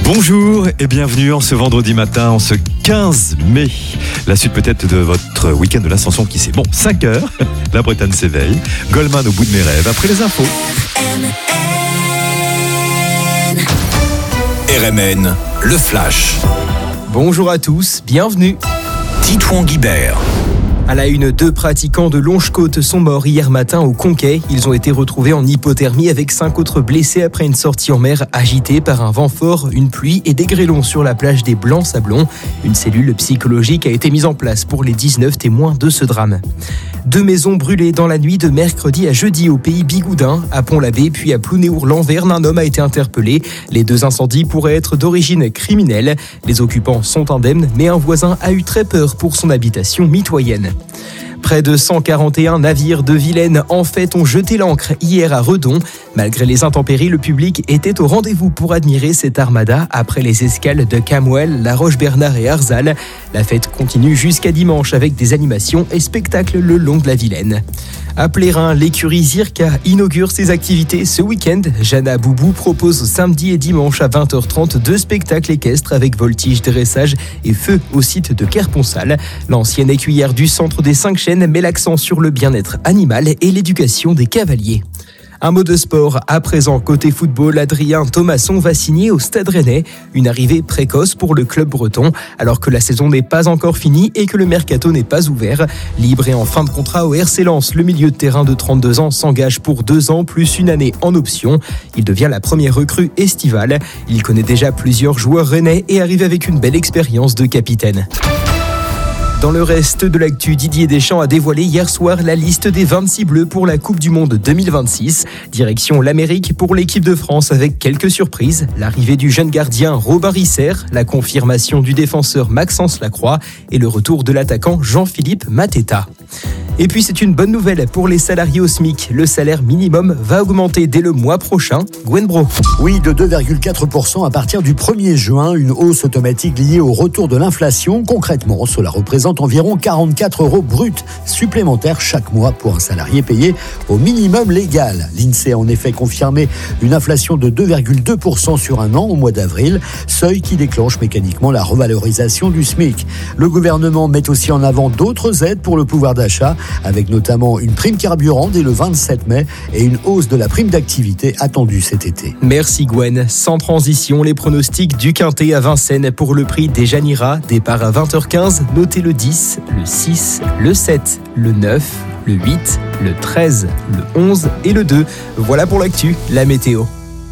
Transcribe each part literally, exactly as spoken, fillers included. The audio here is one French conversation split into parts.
Bonjour et bienvenue en ce vendredi matin, en ce quinze mai. La suite peut-être de votre week-end de l'Ascension qui c'est bon, cinq heures, la Bretagne s'éveille, Goldman au bout de mes rêves, après les infos. R M N, le Flash. Bonjour à tous, bienvenue. Titouan Guibert. À la une, deux pratiquants de Longe-Côte sont morts hier matin au Conquet. Ils ont été retrouvés en hypothermie avec cinq autres blessés après une sortie en mer agitée par un vent fort, une pluie et des grêlons sur la plage des Blancs-Sablons. Une cellule psychologique a été mise en place pour les dix-neuf témoins de ce drame. Deux maisons brûlées dans la nuit de mercredi à jeudi au pays Bigoudin, à Pont-l'Abbé puis à Plounéour-Lanverne. Un homme a été interpellé. Les deux incendies pourraient être d'origine criminelle. Les occupants sont indemnes, mais un voisin a eu très peur pour son habitation mitoyenne. Près de cent quarante et un navires de Vilaine en fête ont jeté l'ancre hier à Redon. Malgré les intempéries, le public était au rendez-vous pour admirer cette armada après les escales de Camouel, La Roche-Bernard et Arzal. La fête continue jusqu'à dimanche avec des animations et spectacles le long de la Vilaine. À Plérin, l'écurie Zirka inaugure ses activités ce week-end. Jana Boubou propose samedi et dimanche à vingt heures trente deux spectacles équestres avec voltige, dressage et feu au site de Kerponsal. L'ancienne écuyère du centre des Cinq Chênes met l'accent sur le bien-être animal et l'éducation des cavaliers. Un mot de sport, à présent côté football, Adrien Thomasson va signer au Stade Rennais. Une arrivée précoce pour le club breton, alors que la saison n'est pas encore finie et que le mercato n'est pas ouvert. Libre et en fin de contrat au R C Lens, le milieu de terrain de trente-deux ans s'engage pour deux ans plus une année en option. Il devient la première recrue estivale. Il connaît déjà plusieurs joueurs rennais et arrive avec une belle expérience de capitaine. Dans le reste de l'actu, Didier Deschamps a dévoilé hier soir la liste des vingt-six Bleus pour la Coupe du Monde deux mille vingt-six. Direction l'Amérique pour l'équipe de France avec quelques surprises. L'arrivée du jeune gardien Robin Risser, la confirmation du défenseur Maxence Lacroix et le retour de l'attaquant Jean-Philippe Mateta. Et puis c'est une bonne nouvelle pour les salariés au SMIC. Le salaire minimum va augmenter dès le mois prochain. Gwen Bro. Oui, de deux virgule quatre pour cent à partir du premier juin, une hausse automatique liée au retour de l'inflation. Concrètement, cela représente environ quarante-quatre euros bruts supplémentaires chaque mois pour un salarié payé au minimum légal. L'INSEE a en effet confirmé une inflation de deux virgule deux pour cent sur un an au mois d'avril, seuil qui déclenche mécaniquement la revalorisation du SMIC. Le gouvernement met aussi en avant d'autres aides pour le pouvoir d'achat, avec notamment une prime carburant dès le vingt-sept mai et une hausse de la prime d'activité attendue cet été. Merci Gwen. Sans transition, les pronostics du Quintet à Vincennes pour le prix des Janira. Départ à vingt heures quinze, notez le dix, le six, le sept, le neuf, le huit, le treize, le onze et le deux. Voilà pour l'actu, la météo.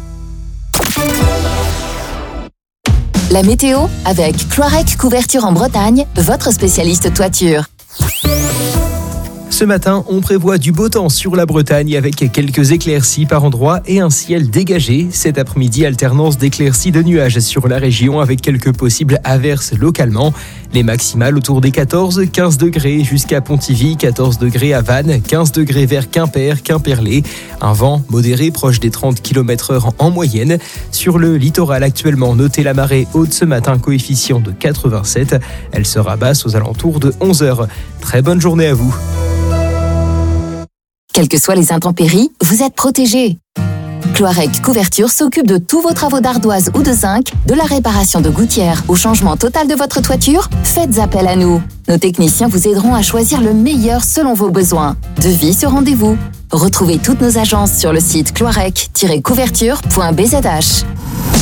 La météo avec Cloirec Couverture en Bretagne, votre spécialiste toiture. Ce matin, on prévoit du beau temps sur la Bretagne avec quelques éclaircies par endroits et un ciel dégagé. Cet après-midi, alternance d'éclaircies de nuages sur la région avec quelques possibles averses localement. Les maximales autour des quatorze, quinze degrés jusqu'à Pontivy, quatorze degrés à Vannes, quinze degrés vers Quimper, Quimperlé. Un vent modéré proche des trente kilomètres heure en moyenne. Sur le littoral actuellement, notez la marée haute ce matin, coefficient de quatre-vingt-sept. Elle sera basse aux alentours de onze heures. Très bonne journée à vous. Quelles que soient les intempéries, vous êtes protégés. Cloirec Couverture s'occupe de tous vos travaux d'ardoise ou de zinc, de la réparation de gouttières au changement total de votre toiture. Faites appel à nous. Nos techniciens vous aideront à choisir le meilleur selon vos besoins. Devis sur rendez-vous. Retrouvez toutes nos agences sur le site cloirec tiret couverture point b z h.